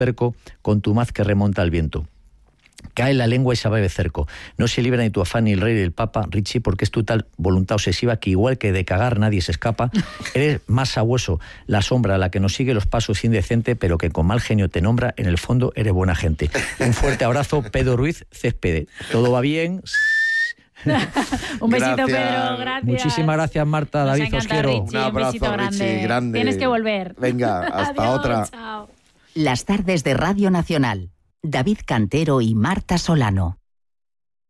cerco, contumaz que remonta al viento. Cae la lengua y sabe de cerco. No se libra ni tu afán ni el rey ni el papa, Richie, porque es tu tal voluntad obsesiva que igual que de cagar nadie se escapa. Eres más sabueso, la sombra, la que nos sigue los pasos indecente, pero que con mal genio te nombra, en el fondo eres buena gente. Un fuerte abrazo, Pedro Ruiz Céspedes. ¿Todo va bien? Un besito, Pedro, gracias. Muchísimas gracias, Marta, Nos David, os quiero. Richie, Un abrazo, un besito grande. Richie, grande. Tienes que volver. Venga, hasta Adiós, otra. Chao. Las tardes de Radio Nacional. David Cantero y Marta Solano.